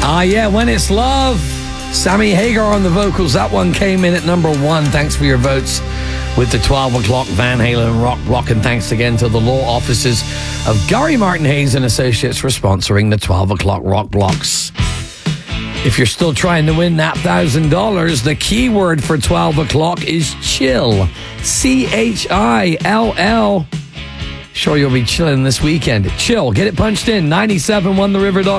Yeah, When It's Love. Sammy Hagar on the vocals. That one came in at number 1. Thanks for your votes with the 12 o'clock Van Halen Rock Block. And thanks again to the law offices of Gary Martin Hayes and Associates for sponsoring the 12 o'clock Rock Blocks. If you're still trying to win that $1,000, the keyword for 12 o'clock is chill. CHILL. Sure, you'll be chilling this weekend. Chill. Get it punched in. 97.1 The River.